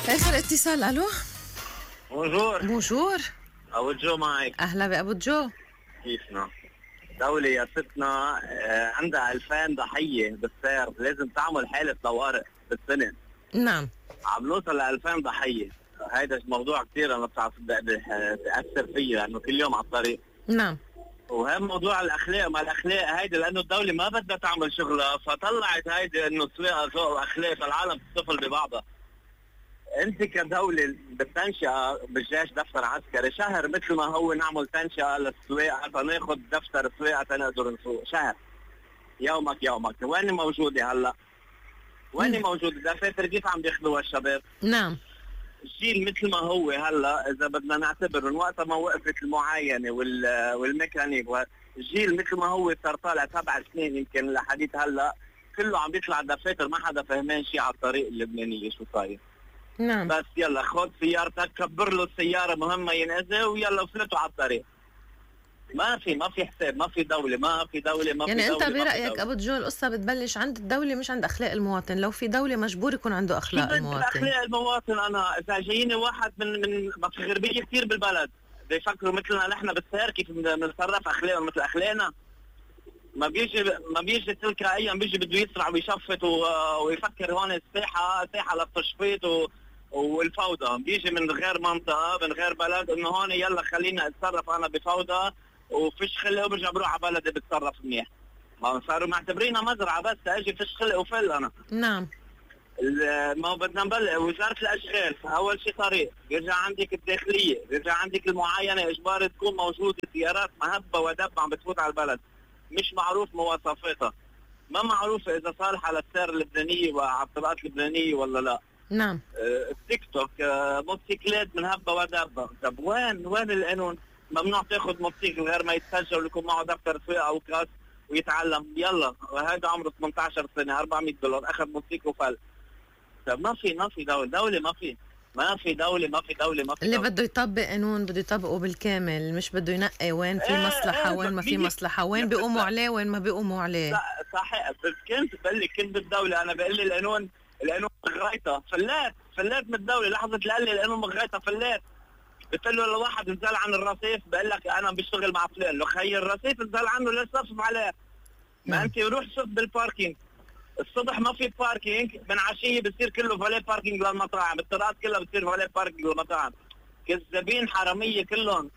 آخر اتصال. ألو. بونجور. بونجور. أبو جو معك. أهلا بأبو جو. كيفنا؟ دولة يا ستنا عندها 2000 ضحية بالسير، لازم تعمل حالة طوارئ بالسنة. نعم. عم نوصل ل 2000 ضحية، هيدا موضوع كثير أنا بتعرف بأثر فيا لأنه كل يوم على الطريق. نعم. وهم موضوع الأخلاق، ما الأخلاق هيدا لأنه الدولة ما بدها تعمل شغلها، فطلعت هيدا إنه سواقة ذوق وأخلاق، فالعالم تتصل ببعضها. انت كدولة بالتنشئة بالجيش دفتر عسكري شهر مثل ما هو نعمل تنشئة للسواقة تناخد دفتر سواقة تنقدر نسوق شهر. يومك وين موجودة هلا؟ وين موجودة؟ دفاتر كيف عم بياخذوها الشباب؟ نعم. الجيل مثل ما هو هلا اذا بدنا نعتبر من وقت ما وقفت المعاينة والميكانيك، الجيل مثل ما هو صار طالع 7 سنين يمكن لحديث هلا كله عم بيطلع دفاتر، ما حدا فهمان شيء على الطريق اللبنانية شو صاير. نعم. بس يلا خد سيارتك كبر له السيارة مهمة ينأذى ويلا فلتوا على الطريق. ما في حساب، ما في دولة يعني أنت برأيك أبو جو القصة بتبلش عند الدولة مش عند أخلاق المواطن؟ لو في دولة مجبور يكون عنده أخلاق المواطن. أخلاق المواطن أنا إذا جاييني واحد من ما في غربية كثير بالبلد بيفكروا مثلنا نحن بالسير كيف بنتصرف أخلاقهم مثل أخلاقنا. ما بيجي تلقائيا بيجي بده يسرع ويشفط ويفكر هون ساحة للتشفيط والفوضى. بيجي من غير منطقة من غير بلد انه هون يلا خلينا اتصرف انا بفوضى وفيش خلق وبرجع بروح على بلدي بتصرف منيح. ما صاروا معتبرينها مزرعة بس اجي فيش خلق وفل انا. نعم. ما بدنا نبلغ وزارة الاشغال اول شيء طريق، بيرجع عندك الداخلية، بيرجع عندك المعاينة اجباري تكون موجودة سيارات مهبة ودب عم بتفوت على البلد. مش معروف مواصفاتها، ما معروف اذا صالحة للسير اللبنانية وعلى الطرقات اللبنانية ولا لا. نعم. التيك توك موتوسيكلات من هبة ودبة. طب وين القانون؟ ممنوع تاخذ موتوسيكل غير ما يتسجل ويكون معه دفتر سواقة او كاس ويتعلم. يلا وهذا عمره 18 سنة $400 اخذ موتوسيكل وفل. طب ما في دولة ما في دولة اللي بده يطبق قانون بده يطبقه بالكامل، مش بده ينقي وين في مصلحة وين ما في مصلحة، وين بيقوموا عليه وين ما بيقوموا عليه. صحيح. كنت بالدولة انا بقول لي القانون مغايطة فلات من الدولة. لحظة لقال لي القانون مغايطة فلات. قلت له لو واحد نزل عن الرصيف بقول لك انا بشتغل مع فلان، لو خي الرصيف نزل عنه ليش تصف عليه؟ ما انت روح صف بالباركينج. الصبح ما في باركينج، من عشية بصير كله فالي باركينج للمطاعم، الطرقات كلها بتصير فالي باركينج للمطاعم. كذابين حرامية كلهم.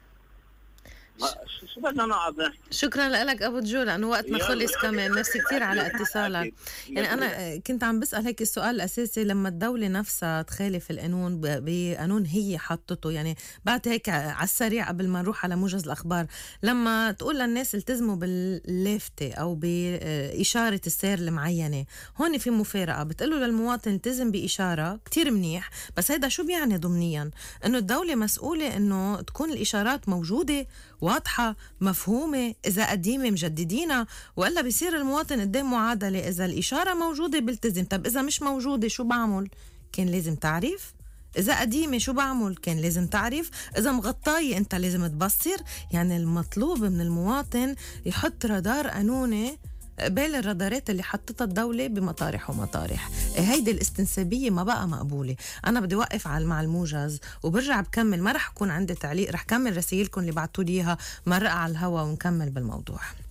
شو بدنا نقعد؟ شكرا لك أبو جو لأنه وقتنا خلص كمان. ميرسي كتير على اتصالك. يعني أنا كنت عم بسأل هيك السؤال الأساسي، لما الدولة نفسها تخالف القانون بقانون هي حطته، يعني بعد هيك على السريع قبل ما نروح على موجز الأخبار، لما تقول للناس التزموا باللافتة أو بإشارة السير المعينة، هون في مفارقة. بتقولوا للمواطن التزم بإشارة كتير منيح، بس هيدا شو بيعني ضمنيا؟ إنه الدولة مسؤولة إنه تكون الإشارات موجودة واضحة مفهومة، إذا قديمة مجددينها، وإلا بيصير المواطن قدام معادلة، إذا الإشارة موجودة بلتزم، طب إذا مش موجودة شو بعمل؟ كان لازم تعرف. إذا قديمة شو بعمل؟ كان لازم تعرف. إذا مغطاية أنت لازم تبصر. يعني المطلوب من المواطن يحط رادار قانوني قبال الرادارات اللي حطتها الدولة بمطارح ومطارح. هيدي الاستنسابية ما بقى مقبولة. أنا بدي وقف مع الموجز وبرجع بكمل، ما رح يكون عندي تعليق، رح كمل رسائلكم اللي بعتوا لي إياها مرة على الهوا ونكمل بالموضوع.